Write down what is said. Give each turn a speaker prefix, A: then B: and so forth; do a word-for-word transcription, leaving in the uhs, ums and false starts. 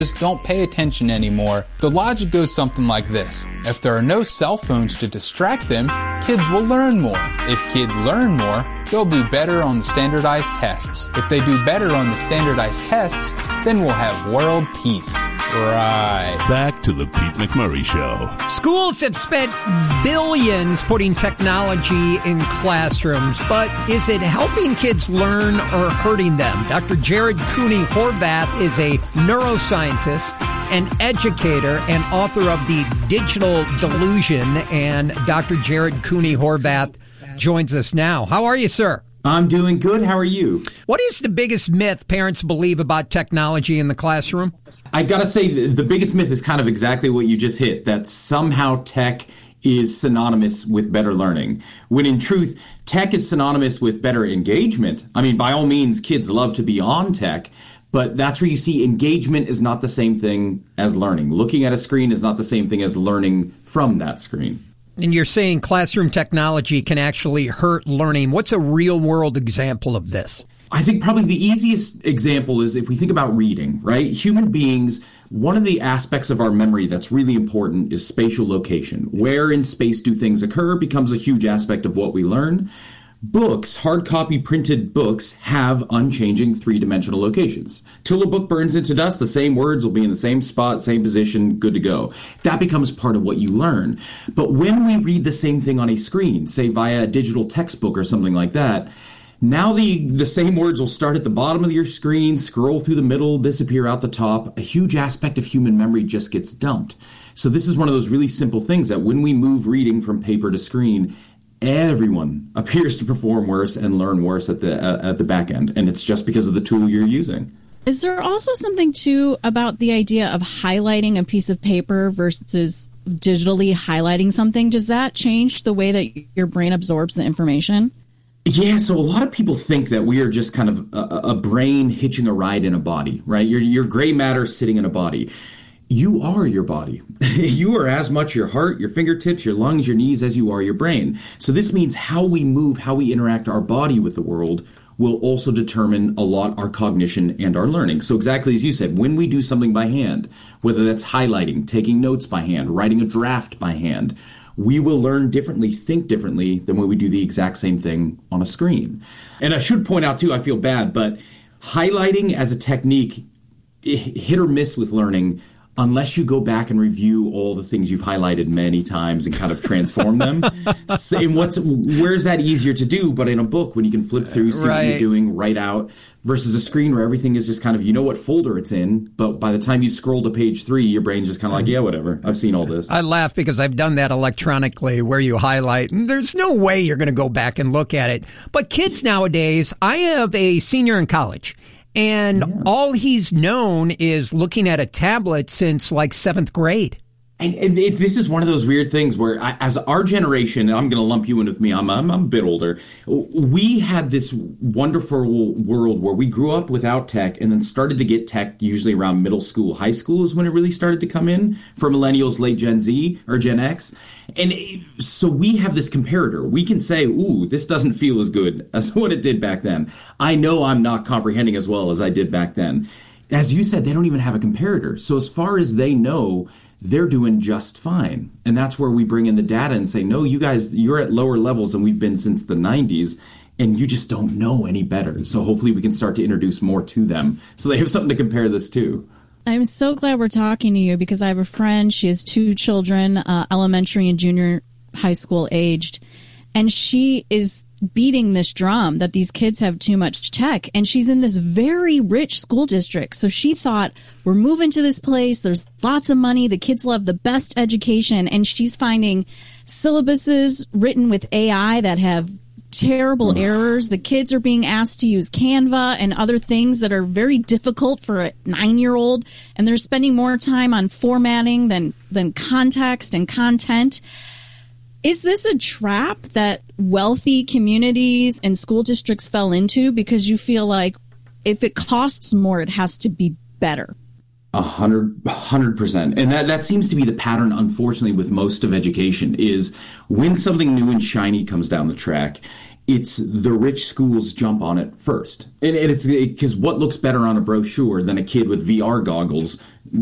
A: just don't pay attention anymore. The logic goes something like this. If there are no cell phones to distract them, kids will learn more. If kids learn more, they'll do better on the standardized tests. If they do better on the standardized tests, then we'll have world peace. Right.
B: Back to the Pete McMurray Show.
C: Schools have spent billions putting technology in classrooms, but is it helping kids learn or hurting them? Doctor Jared Cooney Horvath is a neuroscientist, an educator, and author of The Digital Delusion. And Doctor Jared Cooney Horvath joins us now. How are you, sir?
D: I'm doing good. How are you?
C: What is the biggest myth parents believe about technology in the classroom?
D: I got to say, the biggest myth is kind of exactly what you just hit, that somehow tech is synonymous with better learning, when in truth, tech is synonymous with better engagement. I mean, by all means, kids love to be on tech, but that's where you see engagement is not the same thing as learning. Looking at a screen is not the same thing as learning from that screen.
C: And you're saying classroom technology can actually hurt learning. What's a real-world example of this?
D: I think probably the easiest example is if we think about reading, right? Human beings, one of the aspects of our memory that's really important is spatial location. Where in space do things occur becomes a huge aspect of what we learn. Books, hard copy printed books, have unchanging three-dimensional locations. Till a book burns into dust, the same words will be in the same spot, same position, good to go. That becomes part of what you learn. But when we read the same thing on a screen, say via a digital textbook or something like that, now the, the same words will start at the bottom of your screen, scroll through the middle, disappear out the top. A huge aspect of human memory just gets dumped. So this is one of those really simple things that when we move reading from paper to screen, everyone appears to perform worse and learn worse at the uh, at the back end, and it's just because of the tool you're using.
E: Is there also something, too, about the idea of highlighting a piece of paper versus digitally highlighting something? Does that change the way that your brain absorbs the information?
D: Yeah, so a lot of people think that we are just kind of a, a brain hitching a ride in a body, right? Your, your gray matter sitting in a body. You are your body. You are as much your heart, your fingertips, your lungs, your knees as you are your brain. So this means how we move, how we interact our body with the world will also determine a lot our cognition and our learning. So exactly as you said, when we do something by hand, whether that's highlighting, taking notes by hand, writing a draft by hand, we will learn differently, think differently than when we do the exact same thing on a screen. And I should point out too, I feel bad, but highlighting as a technique, hit or miss with learning, unless you go back and review all the things you've highlighted many times and kind of transform them. So in what's where's that easier to do? But in a book, when you can flip through, see
C: right.
D: what you're doing, write out, versus a screen where everything is just kind of, you know what folder it's in, but by the time you scroll to page three, your brain's just kind of like, yeah, whatever. I've seen all this.
C: I laugh because I've done that electronically where you highlight, and there's no way you're going to go back and look at it. But kids nowadays, I have a senior in college. And yeah. all he's known is looking at a tablet since like seventh grade.
D: And, and it, this is one of those weird things where I, as our generation, and I'm going to lump you in with me, I'm, I'm, I'm a bit older, we had this wonderful world where we grew up without tech and then started to get tech usually around middle school. High school is when it really started to come in for millennials, late Gen Z or Gen X. And it, so we have this comparator. We can say, ooh, this doesn't feel as good as what it did back then. I know I'm not comprehending as well as I did back then. As you said, they don't even have a comparator. So as far as they know, they're doing just fine. And that's where we bring in the data and say, no, you guys, you're at lower levels than we've been since the nineties, and you just don't know any better. So hopefully we can start to introduce more to them so they have something to compare this to.
E: I'm so glad we're talking to you because I have a friend. She has two children, uh, elementary and junior high school aged, and she is beating this drum that these kids have too much tech. And she's in this very rich school district. So she thought, we're moving to this place. There's lots of money. The kids love the best education. And she's finding syllabuses written with A I that have terrible errors. The kids are being asked to use Canva and other things that are very difficult for a nine-year-old. And they're spending more time on formatting than, than context and content. Is this a trap that wealthy communities and school districts fell into because you feel like if it costs more, it has to be better?
D: A hundred, hundred percent. And that, that seems to be the pattern, unfortunately, with most of education is when something new and shiny comes down the track, it's the rich schools jump on it first. And, and it's because what looks better on a brochure than a kid with V R goggles